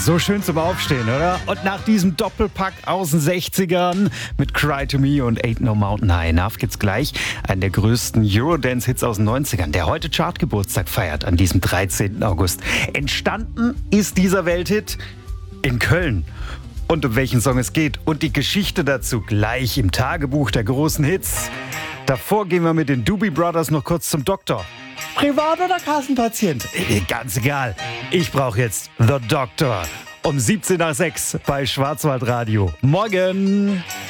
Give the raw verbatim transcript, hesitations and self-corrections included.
So schön zum Aufstehen, oder? Und nach diesem Doppelpack aus den sechzigern mit Cry to Me und Ain't No Mountain High Enough gibt's gleich einen der größten Eurodance-Hits aus den neunzigern, der heute Chartgeburtstag feiert an diesem dreizehnten August. Entstanden ist dieser Welthit in Köln. Und um welchen Song es geht und die Geschichte dazu gleich im Tagebuch der großen Hits. Davor gehen wir mit den Doobie Brothers noch kurz zum Doktor. Privat- oder Kassenpatient? Ganz egal. Ich brauche jetzt The Doctor. Um siebzehn nach sechs bei Schwarzwaldradio. Morgen!